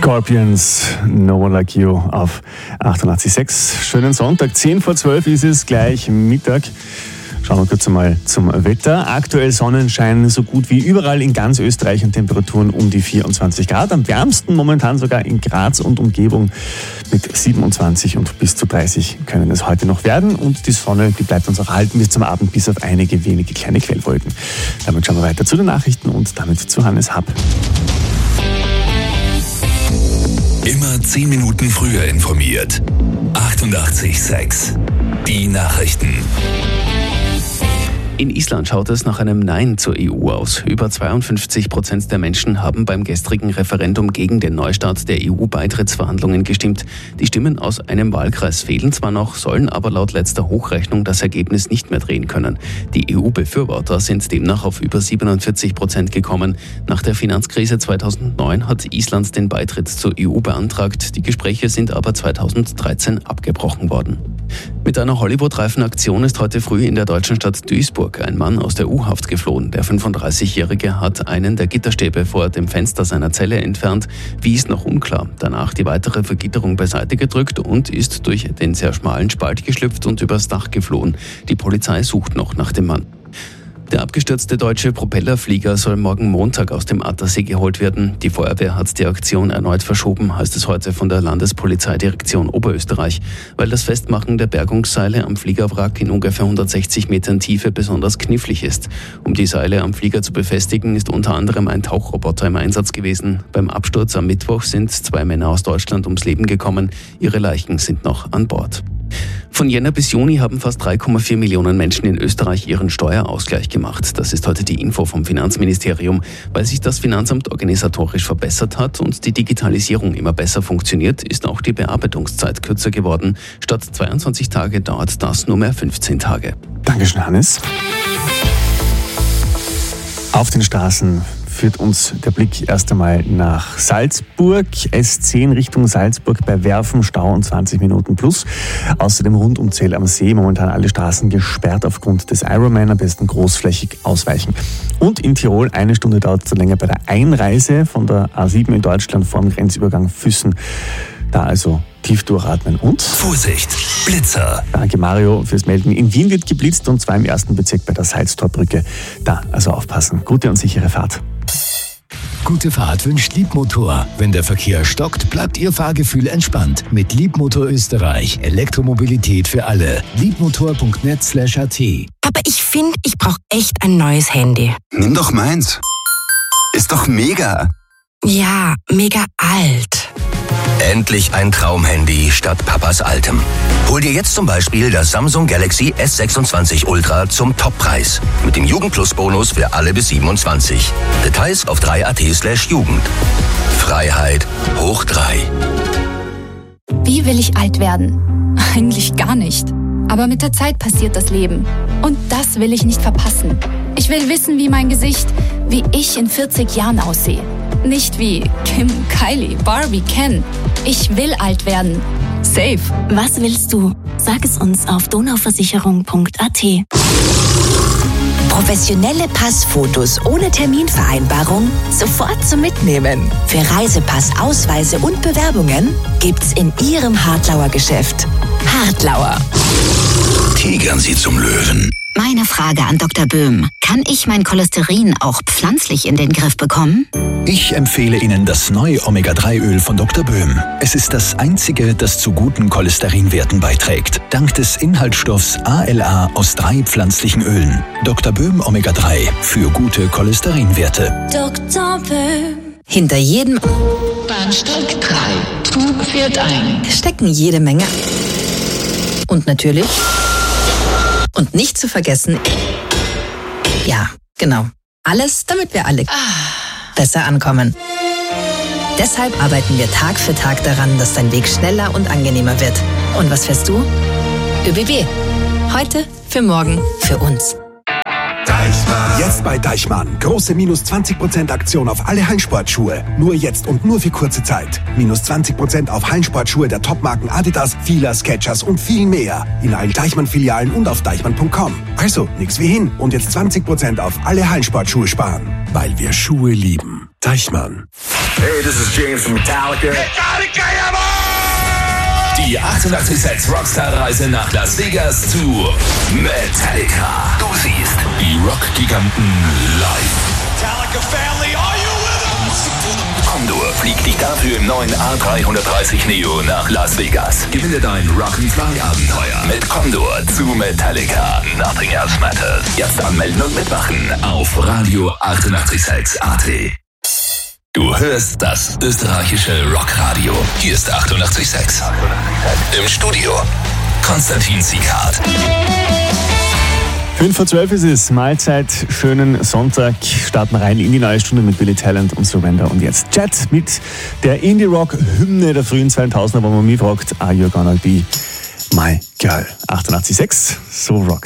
Scorpions, No One Like You auf 88.6. Schönen Sonntag, 10 vor 12 ist es, gleich Mittag. Schauen wir kurz einmal zum Wetter. Aktuell Sonnenschein so gut wie überall in ganz Österreich und Temperaturen um die 24 Grad. Am wärmsten momentan sogar in Graz und Umgebung mit 27 und bis zu 30 können es heute noch werden. Und die Sonne, die bleibt uns auch erhalten bis zum Abend, bis auf einige wenige kleine Quellwolken. Damit schauen wir weiter zu den Nachrichten und damit zu Hannes Happ. Immer 10 Minuten früher informiert. 88.6 Die Nachrichten. In Island schaut es nach einem Nein zur EU aus. Über 52% der Menschen haben beim gestrigen Referendum gegen den Neustart der EU-Beitrittsverhandlungen gestimmt. Die Stimmen aus einem Wahlkreis fehlen zwar noch, sollen aber laut letzter Hochrechnung das Ergebnis nicht mehr drehen können. Die EU-Befürworter sind demnach auf über 47% gekommen. Nach der Finanzkrise 2009 hat Island den Beitritt zur EU beantragt. Die Gespräche sind aber 2013 abgebrochen worden. Mit einer Hollywood-reifen Aktion ist heute früh in der deutschen Stadt Duisburg ein Mann aus der U-Haft geflohen. Der 35-Jährige hat einen der Gitterstäbe vor dem Fenster seiner Zelle entfernt. Wie ist noch unklar. Danach die weitere Vergitterung beiseite gedrückt und ist durch den sehr schmalen Spalt geschlüpft und übers Dach geflohen. Die Polizei sucht noch nach dem Mann. Der abgestürzte deutsche Propellerflieger soll morgen Montag aus dem Attersee geholt werden. Die Feuerwehr hat die Aktion erneut verschoben, heißt es heute von der Landespolizeidirektion Oberösterreich, weil das Festmachen der Bergungsseile am Fliegerwrack in ungefähr 160 Metern Tiefe besonders knifflig ist. Um die Seile am Flieger zu befestigen, ist unter anderem ein Tauchroboter im Einsatz gewesen. Beim Absturz am Mittwoch sind 2 Männer aus Deutschland ums Leben gekommen. Ihre Leichen sind noch an Bord. Von Jänner bis Juni haben fast 3,4 Millionen Menschen in Österreich ihren Steuerausgleich gemacht. Das ist heute die Info vom Finanzministerium. Weil sich das Finanzamt organisatorisch verbessert hat und die Digitalisierung immer besser funktioniert, ist auch die Bearbeitungszeit kürzer geworden. Statt 22 Tage dauert das nur mehr 15 Tage. Dankeschön, Hannes. Auf den Straßen führt uns der Blick erst einmal nach Salzburg. S10 Richtung Salzburg bei Werfen, Stau und 20 Minuten plus. Außerdem rund um Zell am See momentan alle Straßen gesperrt aufgrund des Ironman, am besten großflächig ausweichen. Und in Tirol 1 Stunde dauert es länger bei der Einreise von der A7 in Deutschland vorm Grenzübergang Füssen. Da also tief durchatmen und... Vorsicht, Blitzer! Danke Mario fürs Melden. In Wien wird geblitzt und zwar im 1. Bezirk bei der Salztorbrücke. Da also aufpassen. Gute und sichere Fahrt. Gute Fahrt wünscht Liebmotor. Wenn der Verkehr stockt, bleibt Ihr Fahrgefühl entspannt. Mit Liebmotor Österreich. Elektromobilität für alle. Liebmotor.net/at. Aber ich finde, ich brauche echt ein neues Handy. Nimm doch meins. Ist doch mega. Ja, mega alt. Endlich ein Traumhandy statt Papas altem. Hol dir jetzt zum Beispiel das Samsung Galaxy S26 Ultra zum Toppreis. Mit dem Jugend-Plus-Bonus für alle bis 27. Details auf 3at/Jugend. Freiheit hoch 3. Wie will ich alt werden? Eigentlich gar nicht. Aber mit der Zeit passiert das Leben. Und das will ich nicht verpassen. Ich will wissen, wie mein Gesicht, wie ich in 40 Jahren aussehe. Nicht wie Kim, Kylie, Barbie, Ken. Ich will alt werden. Safe. Was willst du? Sag es uns auf donauversicherung.at. Professionelle Passfotos ohne Terminvereinbarung sofort zum Mitnehmen. Für Reisepass, Ausweise und Bewerbungen gibt's in Ihrem Hartlauer Geschäft. Hartlauer. Tigern Sie zum Löwen. Meine Frage an Dr. Böhm. Kann ich mein Cholesterin auch pflanzlich in den Griff bekommen? Ich empfehle Ihnen das neue Omega-3-Öl von Dr. Böhm. Es ist das einzige, das zu guten Cholesterinwerten beiträgt. Dank des Inhaltsstoffs ALA aus 3 pflanzlichen Ölen. Dr. Böhm Omega-3 für gute Cholesterinwerte. Dr. Böhm. Hinter jedem Bahnsteig 3. Zug fährt ein. stecken jede Menge. Und natürlich... Und nicht zu vergessen, ja, genau, alles, damit wir alle besser ankommen. Deshalb arbeiten wir Tag für Tag daran, dass dein Weg schneller und angenehmer wird. Und was fährst du? ÖBB. Heute, für morgen, für uns. Deichmann. Jetzt bei Deichmann. Große minus 20% Aktion auf alle Hallensportschuhe. Nur jetzt und nur für kurze Zeit. Minus 20% auf Hallensportschuhe der Topmarken Adidas, Fila, Skechers und viel mehr. In allen Deichmann-Filialen und auf deichmann.com. Also, nix wie hin. Und jetzt 20% auf alle Hallensportschuhe sparen. Weil wir Schuhe lieben. Deichmann. Hey, this is James from Metallica. Die 88.6 Rockstar-Reise nach Las Vegas zu Metallica. Du siehst die Rock-Giganten live. Metallica Family, are you with us? Condor fliegt dich dafür im neuen A330 Neo nach Las Vegas. Gewinne dein Rock'n'Fly-Abenteuer mit Condor zu Metallica. Nothing else matters. Jetzt anmelden und mitmachen auf Radio 88.6 AT. Du hörst das österreichische Rockradio. Hier ist 88.6. Im Studio Konstantin Sieghardt. 5:12 ist es, Mahlzeit, schönen Sonntag, starten rein in die neue Stunde mit Billy Talent und Surrender und jetzt Chat mit der Indie-Rock-Hymne der frühen 2000er, wo man mich fragt, are you gonna be my girl? 88.6, so Rock.